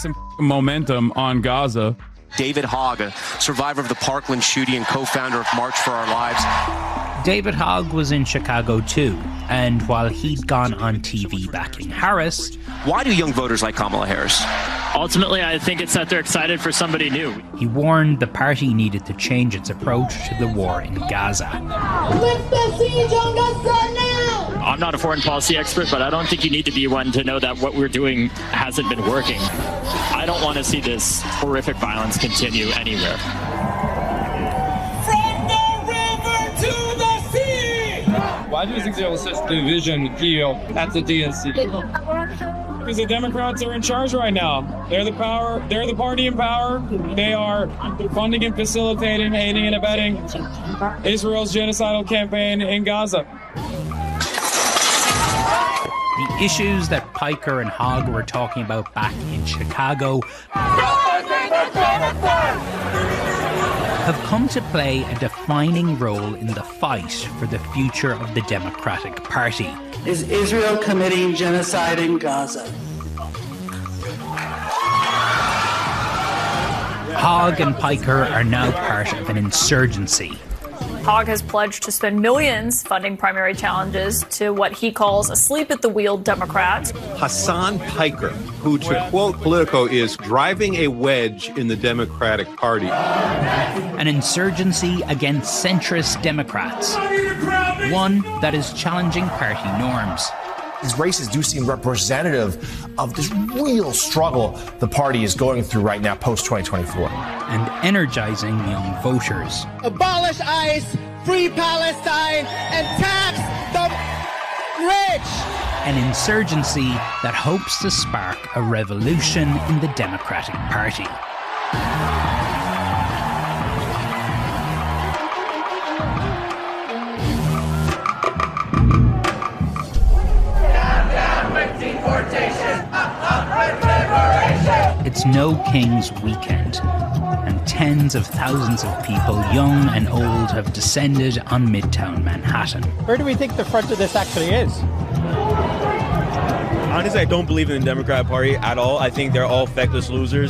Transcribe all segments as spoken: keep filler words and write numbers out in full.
some momentum on Gaza. David Hogg, a survivor of the Parkland shooting and co-founder of March for Our Lives. David Hogg was in Chicago too, and while he'd gone on T V backing Harris... Why do young voters like Kamala Harris? Ultimately, I think it's that they're excited for somebody new. He warned the party needed to change its approach to the war in Gaza. Lift the siege on Gaza now! I'm not a foreign policy expert, but I don't think you need to be one to know that what we're doing hasn't been working. I don't want to see this horrific violence continue anywhere. From the river to the sea! Why do you think there was such division here at the D N C? Because the Democrats are in charge right now. They're the power. They're the party in power. They are funding and facilitating, aiding and abetting Israel's genocidal campaign in Gaza. The issues that Piker and Hogg were talking about back in Chicago have come to play a defining role in the fight for the future of the Democratic Party. Is Israel committing genocide in Gaza? Hogg and Piker are now part of an insurgency. Hogg has pledged to spend millions funding primary challenges to what he calls asleep-at-the-wheel Democrats. Hassan Piker, who, to quote Politico, is driving a wedge in the Democratic Party. An insurgency against centrist Democrats. One that is challenging party norms. These races do seem representative of this real struggle the party is going through right now, post twenty twenty-four. And energizing young voters. Abolish ICE, free Palestine, and tax the rich! An insurgency that hopes to spark a revolution in the Democratic Party. It's No Kings Weekend, and tens of thousands of people, young and old, have descended on Midtown Manhattan. Where do we think the front of this actually is? Honestly, I don't believe in the Democrat Party at all. I think they're all feckless losers.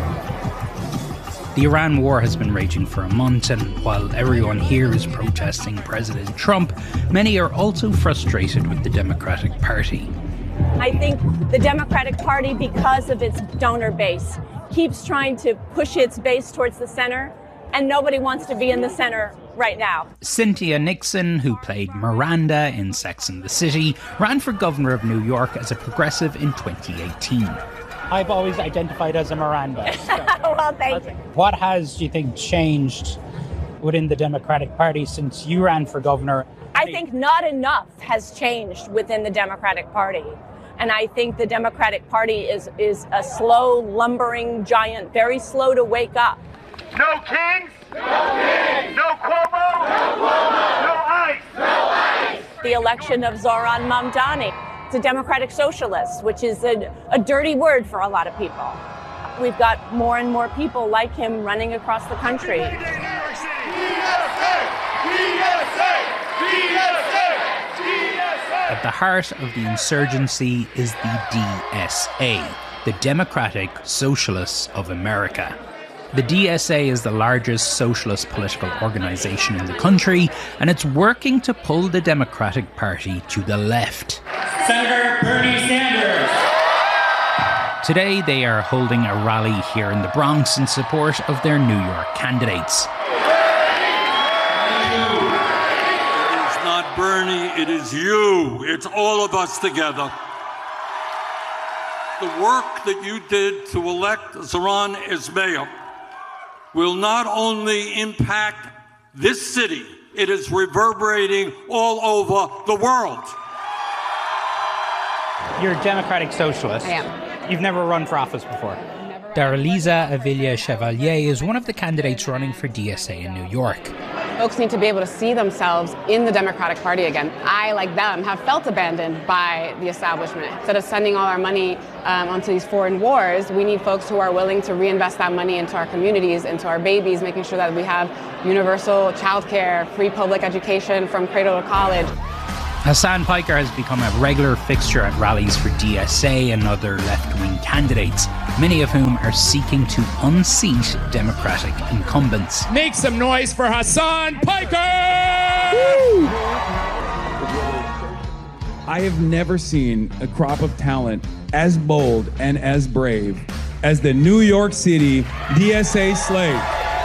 The Iran war has been raging for a month, and while everyone here is protesting President Trump, many are also frustrated with the Democratic Party. I think the Democratic Party, because of its donor base, keeps trying to push its base towards the center, and nobody wants to be in the center right now. Cynthia Nixon, who played Miranda in Sex and the City, ran for governor of New York as a progressive in twenty eighteen. I've always identified as a Miranda. So. Well, thank you. What has, do you think, changed within the Democratic Party since you ran for governor? I think not enough has changed within the Democratic Party. And I think the Democratic Party is, is a slow, lumbering giant, very slow to wake up. No Kings! No Kings! No Cuomo! No Cuomo! No ICE! No ICE! The election of Zohran Mamdani. It's a democratic socialist, which is a, a dirty word for a lot of people. We've got more and more people like him running across the country. D S A! D S A! D S A! At the heart of the insurgency is the D S A, the Democratic Socialists of America. The D S A is the largest socialist political organization in the country, and it's working to pull the Democratic Party to the left. Senator Bernie Sanders! Today, they are holding a rally here in the Bronx in support of their New York candidates. Bernie, it is you. It's all of us together. The work that you did to elect Zohran as mayor will not only impact this city, it is reverberating all over the world. You're a democratic socialist. I am. You've never run for office before. Daraliza Avila Chevalier is one of the candidates running for D S A in New York. Folks need to be able to see themselves in the Democratic Party again. I, like them, have felt abandoned by the establishment. Instead of sending all our money um, onto these foreign wars, we need folks who are willing to reinvest that money into our communities, into our babies, making sure that we have universal childcare, free public education from cradle to college. Hassan Piker has become a regular fixture at rallies for D S A and other left-wing candidates. many of whom are seeking to unseat Democratic incumbents. Make some noise for Hasan Piker! Woo! I have never seen a crop of talent as bold and as brave as the New York City D S A slate.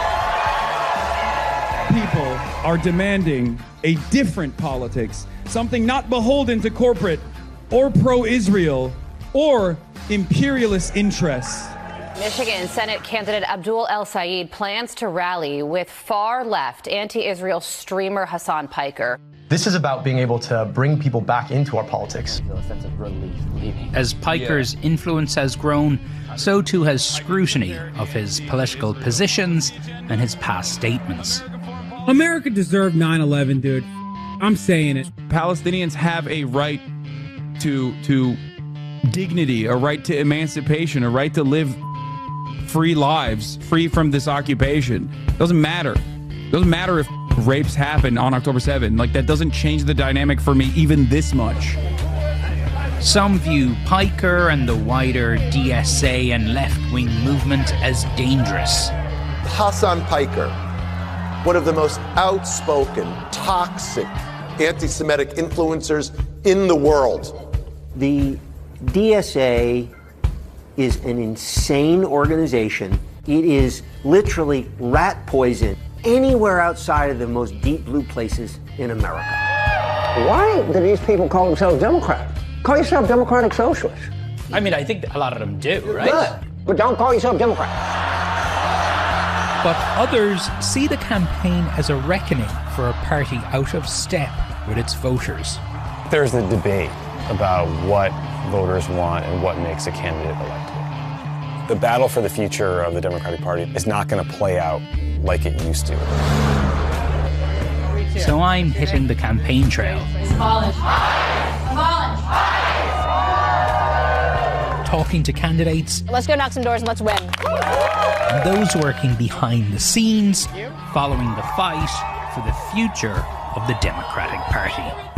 People are demanding a different politics, something not beholden to corporate or pro-Israel or imperialist interests. Michigan Senate candidate Abdul El-Sayed plans to rally with far-left anti-Israel streamer Hasan Piker. This is about being able to bring people back into our politics. As Piker's influence has grown, so too has scrutiny of his political positions and his past statements. America deserved nine eleven, dude. I'm saying it. Palestinians have a right to to dignity, a right to emancipation, a right to live free lives, free from this occupation. Doesn't matter. Doesn't matter if rapes happen on October seventh. Like, that doesn't change the dynamic for me even this much. Some view Piker and the wider D S A and left-wing movement as dangerous. Hasan Piker, one of the most outspoken, toxic, anti-Semitic influencers in the world. The D S A is an insane organization. It is literally rat poison anywhere outside of the most deep blue places in America. Why do these people call themselves Democrats? Call yourself Democratic Socialist. I mean, I think a lot of them do, right? Good, but don't call yourself Democrat. But others see the campaign as a reckoning for a party out of step with its voters. There's the debate about what voters want and what makes a candidate electable. The battle for the future of the Democratic Party is not going to play out like it used to. So I'm hitting the campaign trail. Abolish. Abolish. Talking to candidates. Let's go knock some doors and let's win. And those working behind the scenes, following the fight for the future of the Democratic Party.